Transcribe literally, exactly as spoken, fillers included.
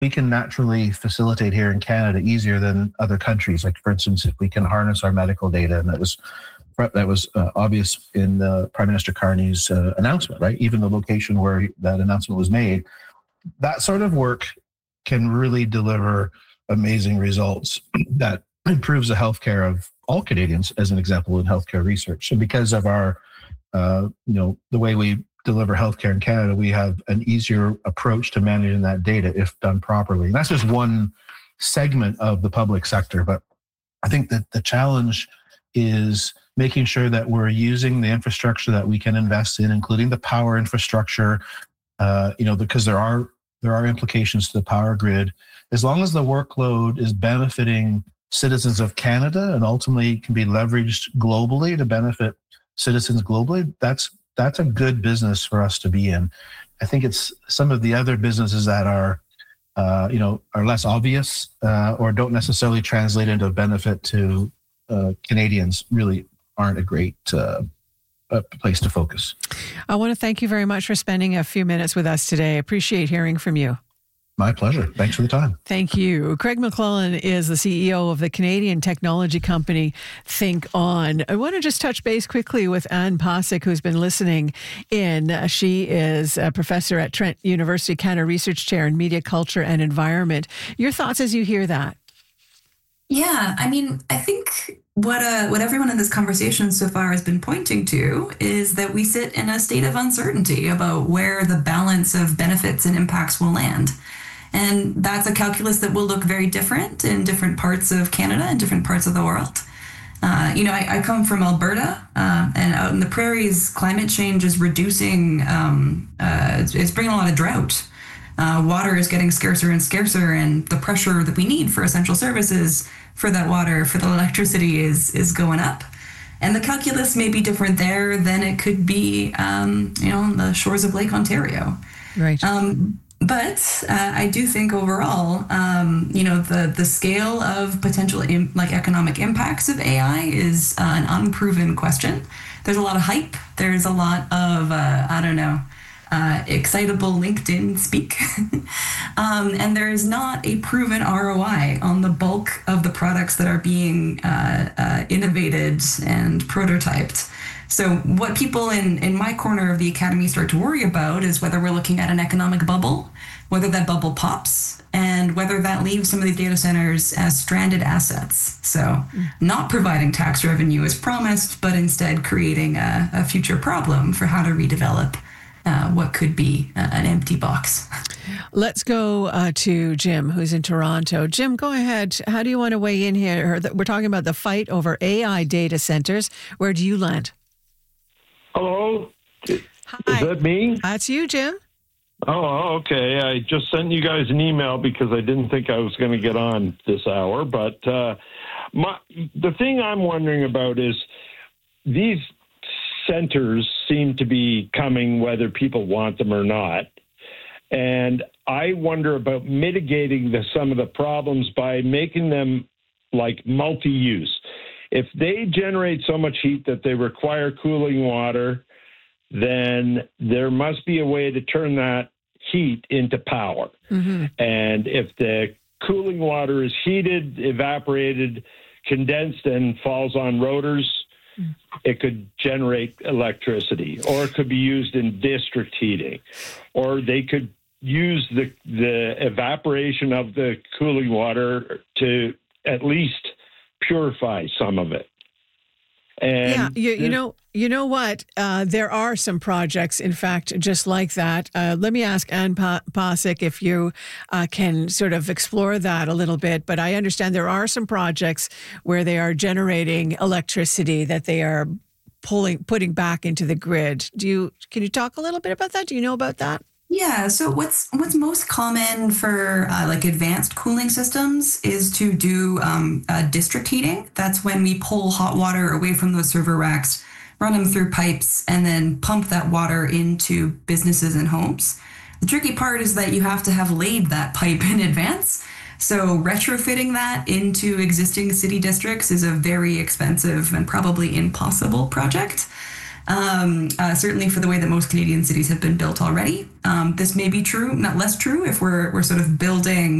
we can naturally facilitate here in Canada easier than other countries. Like, for instance, if we can harness our medical data, and that was that was uh, obvious in uh, Prime Minister Carney's uh, announcement, right? Even the location where that announcement was made, that sort of work can really deliver amazing results that improves the healthcare of all Canadians, as an example, in healthcare research. And because of our, uh, you know, the way we deliver healthcare in Canada, we have an easier approach to managing that data if done properly. And that's just one segment of the public sector. But I think that the challenge is making sure that we're using the infrastructure that we can invest in, including the power infrastructure, uh, you know, because there are there are implications to the power grid. As long as the workload is benefiting citizens of Canada and ultimately can be leveraged globally to benefit citizens globally, that's that's a good business for us to be in. I think it's some of the other businesses that are, uh, you know, are less obvious uh, or don't necessarily translate into a benefit to uh, Canadians really aren't a great uh, a place to focus. I want to thank you very much for spending a few minutes with us today. I appreciate hearing from you. My pleasure. Thanks for the time. Thank you. Craig McClellan is the C E O of the Canadian technology company Think On. I want to just touch base quickly with Anne Pasick, who's been listening in. She is a professor at Trent University, Canada Research Chair in Media, Culture and Environment. Your thoughts as you hear that? Yeah, I mean, I think what uh, what everyone in this conversation so far has been pointing to is that we sit in a state of uncertainty about where the balance of benefits and impacts will land. And that's a calculus that will look very different in different parts of Canada and different parts of the world. Uh, you know, I, I come from Alberta, uh, and out in the prairies, climate change is reducing, um, uh, it's, it's bringing a lot of drought. Uh, water is getting scarcer and scarcer, and the pressure that we need for essential services for that water, for the electricity is is going up. And the calculus may be different there than it could be, um, you know, on the shores of Lake Ontario. Right. Um, but uh, I do think overall, um, you know, the the scale of potential im- like economic impacts of A I is uh, an unproven question. There's a lot of hype. There's a lot of uh, I don't know. Uh, excitable LinkedIn speak. um, and there is not a proven R O I on the bulk of the products that are being uh, uh, innovated and prototyped. So what people in, in my corner of the academy start to worry about is whether we're looking at an economic bubble, whether that bubble pops, and whether that leaves some of these data centers as stranded assets. So not providing tax revenue as promised, but instead creating a, a future problem for how to redevelop Uh, what could be uh, an empty box. Let's go uh, to Jim, who's in Toronto. Jim, go ahead. How do you want to weigh in here? We're talking about the fight over A I data centers. Where do you land? Hello? Hi. Is that me? That's you, Jim. Oh, okay. I just sent you guys an email because I didn't think I was going to get on this hour. But uh, my, the thing I'm wondering about is these centers seem to be coming whether people want them or not. And I wonder about mitigating the, some of the problems by making them like multi-use. If they generate so much heat that they require cooling water, then there must be a way to turn that heat into power. Mm-hmm. And if the cooling water is heated, evaporated, condensed, and falls on rotors, it could generate electricity, or it could be used in district heating, or they could use the the evaporation of the cooling water to at least purify some of it. And yeah, you, you know, you know what? Uh, there are some projects, in fact, just like that. Uh, let me ask Anne pa- Pasick if you uh, can sort of explore that a little bit. But I understand there are some projects where they are generating electricity that they are pulling, putting back into the grid. Do you? Can you talk a little bit about that? Do you know about that? Yeah, so what's what's most common for uh, like advanced cooling systems is to do um, uh, district heating. That's when we pull hot water away from those server racks, run them through pipes, and then pump that water into businesses and homes. The tricky part is that you have to have laid that pipe in advance. So retrofitting that into existing city districts is a very expensive and probably impossible project. Um, uh, certainly for the way that most Canadian cities have been built already. Um, this may be true, not less true, if we're we're sort of building